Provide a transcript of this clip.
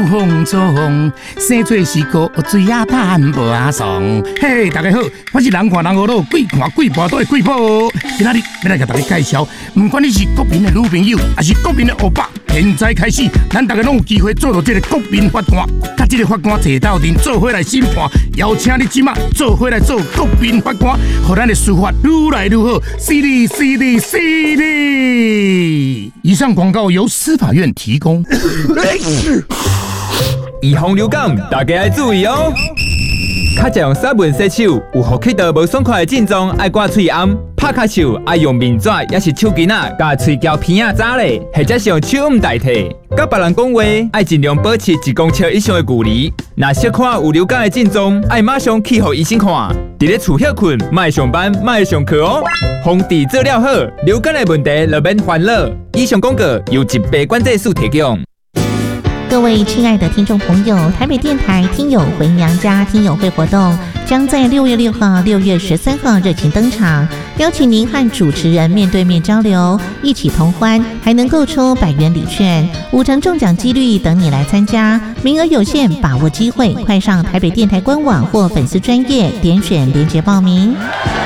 风做风，生做是个水啊淡无啊爽。嘿，大家好，我是人看人学老，鬼看鬼跋倒的鬼宝。今仔日要来给大家介绍，不管你是国民的女朋友，还是国民的欧巴，现在开始，咱大家拢有机会做到这个国民法官，甲这个法官坐斗阵做伙来审判，邀请你即马做伙来做国民法官，让咱的司法愈来愈好。犀利，犀利，犀利！以上广告由司法院提供。 预防流感，大家要注意哦。较常用沙文洗手，有呼吸道无爽快的症状，爱刮喙暗。拍卡手爱用面纸，也是手巾仔，甲喙胶片仔扎咧，或者是用手代替。甲别人讲话，爱尽量保持1公尺以上的距离。若小看有流感的症状，爱马上去互医生看。伫咧厝休困，莫上班，莫上课哦。防治做了好，流感的问题就免烦恼。以上广告由疾病管制署提供。 各位亲爱的听众朋友，台北电台听友回娘家听友会活动将在6月6号、6月13号热情登场，邀请您和主持人面对面交流，一起同欢，还能够抽100元礼券，5成中奖几率等你来参加，名额有限，把握机会，快上台北电台官网或粉丝专页点选连结报名。